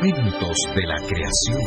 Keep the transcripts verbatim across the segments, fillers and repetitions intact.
Momentos de la creación.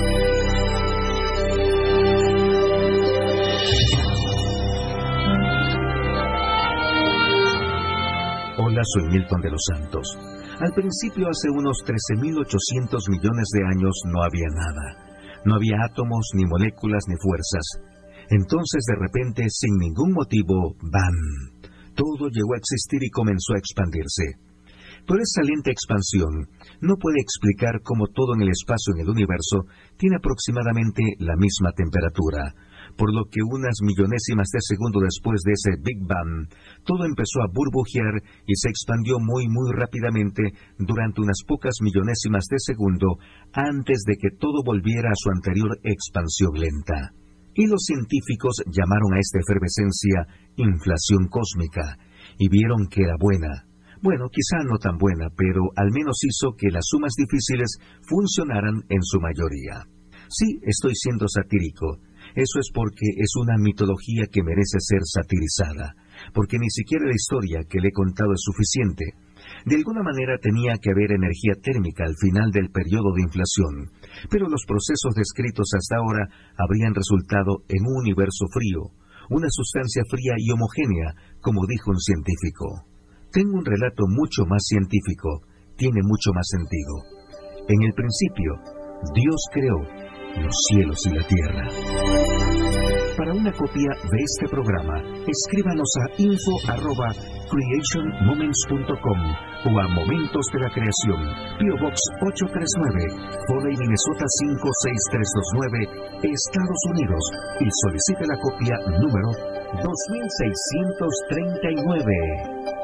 Hola, soy Milton de los Santos. Al principio, hace unos trece mil ochocientos millones de años, no había nada. No había átomos, ni moléculas, ni fuerzas. Entonces, de repente, sin ningún motivo, ¡bam!, todo llegó a existir y comenzó a expandirse. Pero esa lenta expansión no puede explicar cómo todo en el espacio, en el universo, tiene aproximadamente la misma temperatura, por lo que unas millonésimas de segundo después de ese Big Bang, todo empezó a burbujear y se expandió muy muy rápidamente durante unas pocas millonésimas de segundo antes de que todo volviera a su anterior expansión lenta. Y los científicos llamaron a esta efervescencia inflación cósmica, y vieron que era buena. Bueno, quizá no tan buena, pero al menos hizo que las sumas difíciles funcionaran en su mayoría. Sí, estoy siendo satírico. Eso es porque es una mitología que merece ser satirizada, porque ni siquiera la historia que le he contado es suficiente. De alguna manera tenía que haber energía térmica al final del periodo de inflación, pero los procesos descritos hasta ahora habrían resultado en un universo frío, una sustancia fría y homogénea, como dijo un científico. Tengo un relato mucho más científico, tiene mucho más sentido. En el principio, Dios creó los cielos y la tierra. Para una copia de este programa, escríbanos a info arroba creation moments punto com o a Momentos de la Creación, P O Box ocho tres nueve, Foley, Minnesota cinco seis tres dos nueve, Estados Unidos, y solicite la copia número dos mil seiscientos treinta y nueve.